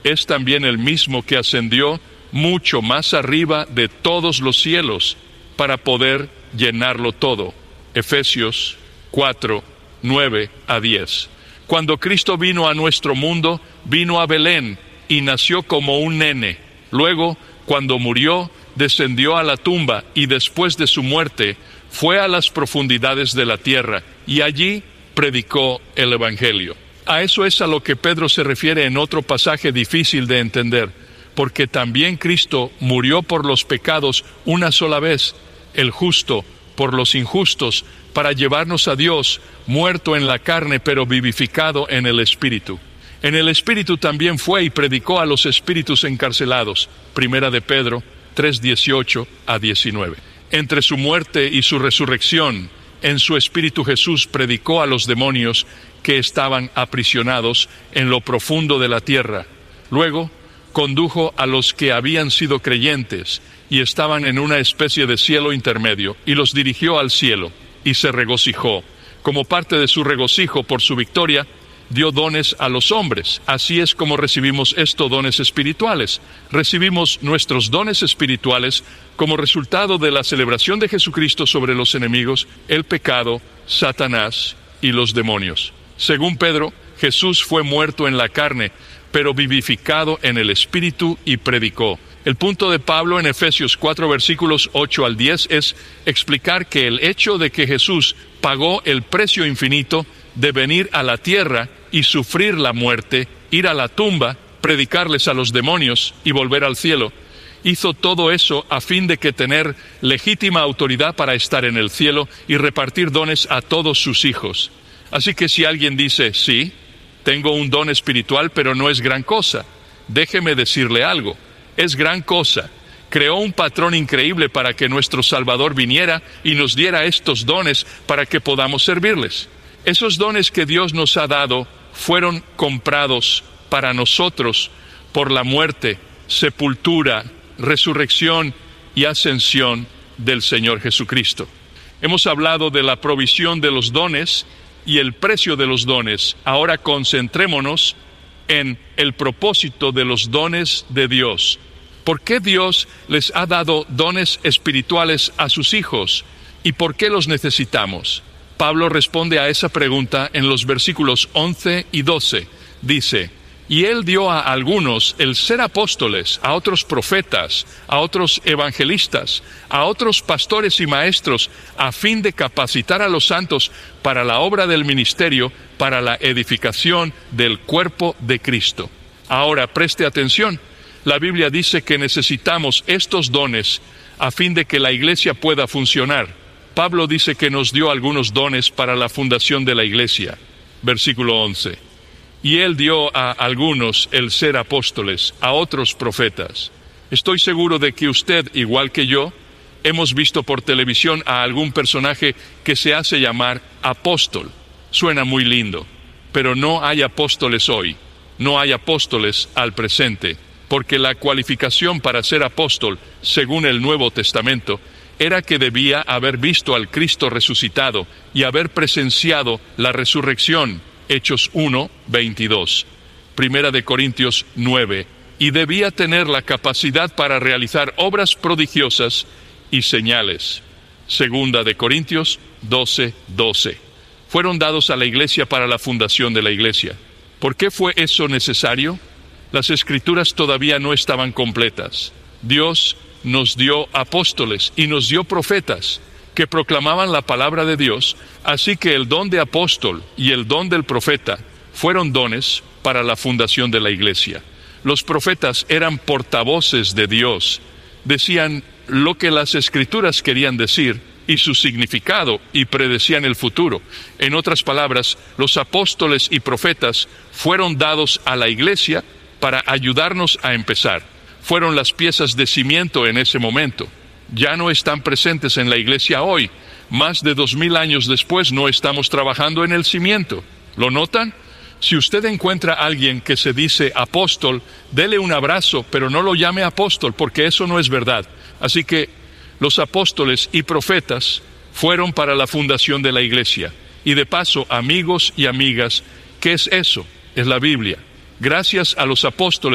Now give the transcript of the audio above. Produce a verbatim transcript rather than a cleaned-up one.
es también el mismo que ascendió mucho más arriba de todos los cielos para poder llenarlo todo. Efesios cuatro, nueve a diez. Cuando Cristo vino a nuestro mundo, vino a Belén y nació como un nene. Luego, cuando murió, descendió a la tumba y después de su muerte, fue a las profundidades de la tierra y allí predicó el Evangelio. A eso es a lo que Pedro se refiere en otro pasaje difícil de entender, porque también Cristo murió por los pecados una sola vez, el justo por los injustos, para llevarnos a Dios, muerto en la carne pero vivificado en el Espíritu. En el Espíritu también fue y predicó a los espíritus encarcelados, Primera de Pedro tres, dieciocho a diecinueve. Entre su muerte y su resurrección, en su Espíritu Jesús predicó a los demonios que estaban aprisionados en lo profundo de la tierra. Luego, condujo a los que habían sido creyentes y estaban en una especie de cielo intermedio, y los dirigió al cielo, y se regocijó. Como parte de su regocijo por su victoria, dio dones a los hombres. Así es como recibimos estos dones espirituales. Recibimos nuestros dones espirituales como resultado de la celebración de Jesucristo sobre los enemigos, el pecado, Satanás y los demonios. Según Pedro, Jesús fue muerto en la carne, pero vivificado en el Espíritu y predicó. El punto de Pablo en Efesios cuatro, versículos ocho al diez es explicar que el hecho de que Jesús pagó el precio infinito de venir a la tierra y sufrir la muerte, ir a la tumba, predicarles a los demonios y volver al cielo, hizo todo eso a fin de que tener legítima autoridad para estar en el cielo y repartir dones a todos sus hijos. Así que si alguien dice, sí, tengo un don espiritual, pero no es gran cosa, déjeme decirle algo, es gran cosa. Creó un patrón increíble para que nuestro Salvador viniera y nos diera estos dones para que podamos servirles. Esos dones que Dios nos ha dado fueron comprados para nosotros por la muerte, sepultura, resurrección y ascensión del Señor Jesucristo. Hemos hablado de la provisión de los dones y el precio de los dones. Ahora concentrémonos en el propósito de los dones de Dios. ¿Por qué Dios les ha dado dones espirituales a sus hijos? ¿Y por qué los necesitamos? Pablo responde a esa pregunta en los versículos once y doce. Dice, y Él dio a algunos el ser apóstoles, a otros profetas, a otros evangelistas, a otros pastores y maestros, a fin de capacitar a los santos para la obra del ministerio, para la edificación del cuerpo de Cristo. Ahora, preste atención. La Biblia dice que necesitamos estos dones a fin de que la iglesia pueda funcionar. Pablo dice que nos dio algunos dones para la fundación de la iglesia. Versículo once. Y Él dio a algunos el ser apóstoles, a otros profetas. Estoy seguro de que usted, igual que yo, hemos visto por televisión a algún personaje que se hace llamar apóstol. Suena muy lindo, pero no hay apóstoles hoy. No hay apóstoles al presente. Porque la cualificación para ser apóstol, según el Nuevo Testamento, era que debía haber visto al Cristo resucitado y haber presenciado la resurrección, Hechos uno, veintidós, Primera de Corintios nueve, y debía tener la capacidad para realizar obras prodigiosas y señales, Segunda de Corintios doce, doce. Fueron dados a la iglesia para la fundación de la iglesia. ¿Por qué fue eso necesario? Las Escrituras todavía no estaban completas. Dios nos dio apóstoles y nos dio profetas que proclamaban la palabra de Dios, así que el don de apóstol y el don del profeta fueron dones para la fundación de la iglesia. Los profetas eran portavoces de Dios, decían lo que las Escrituras querían decir y su significado y predecían el futuro. En otras palabras, los apóstoles y profetas fueron dados a la iglesia para ayudarnos a empezar. Fueron las piezas de cimiento en ese momento. Ya no están presentes en la iglesia hoy. Más de dos mil años después no estamos trabajando en el cimiento. ¿Lo notan? Si usted encuentra a alguien que se dice apóstol, dele un abrazo, pero no lo llame apóstol, porque eso no es verdad. Así que los apóstoles y profetas fueron para la fundación de la iglesia. Y de paso, amigos y amigas, ¿qué es eso? Es la Biblia. Gracias a los apóstoles